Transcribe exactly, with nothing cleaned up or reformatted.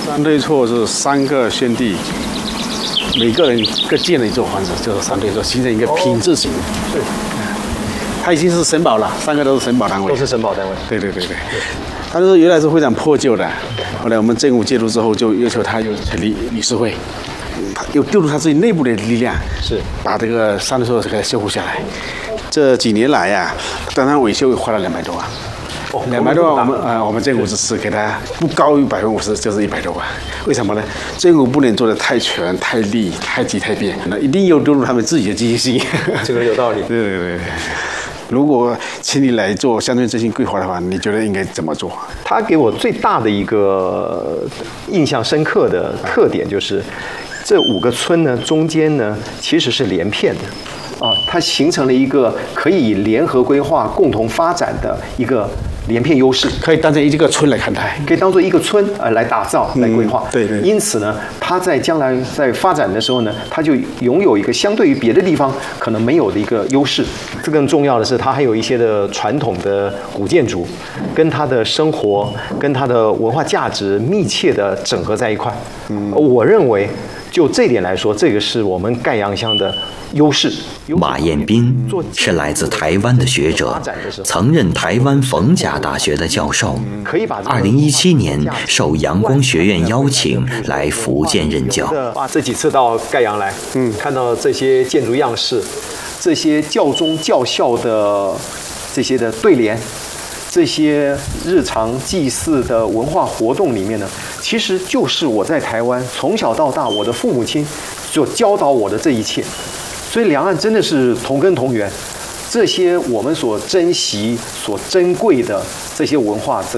三对错是三个兄弟，每个人各建了一座房子，就是三对错，形成一个品质型。 是， 它已经是省保了，三个都是省保单位。 都是省保单位。 对对对对。它是原来是非常破旧的，后来我们政府介入之后，就要求他又成立理事会，又丢入他自己内部的力量， 是把这个三对错给它修复下来。这几年来呀、啊，单单维修花了两百多万。两百多万，我们啊、呃，我们政府只是给他不高于百分之五十，就是一百多万。为什么呢？政府不能做的太全、太利、太急、太变，那一定要丢入他们自己的积极性。 这个有道理。 对对对对。如果请你来做乡村振兴规划的话，你觉得应该怎么做？ 他给我最大的一个印象深刻的特点就是，这五个村呢中间呢其实是连片的。啊，它形成了一个可以联合规划、共同发展的一个连片优势， 可以当成一个村来看待， 可以当做一个村呃来打造、来规划。 嗯、对对。 因此呢，它在将来在发展的时候呢，它就拥有一个相对于别的地方可能没有的一个优势。这更重要的是，它还有一些的传统的古建筑，跟它的生活、跟它的文化价值密切的整合在一块。嗯，我认为就这点来说，这个是我们盖阳乡的优势。 马彦斌是来自台湾的学者，曾任台湾逢甲大学的教授。二零一七年受阳光学院邀请来福建任教。 啊，这几次到盖阳来，嗯，看到这些建筑样式，这些教宗教校的这些的对联，这些日常祭祀的文化活动里面呢，其实就是我在台湾从小到大，我的父母亲所教导我的这一切。所以两岸真的是同根同源，这些我们所珍惜、所珍贵的这些文化，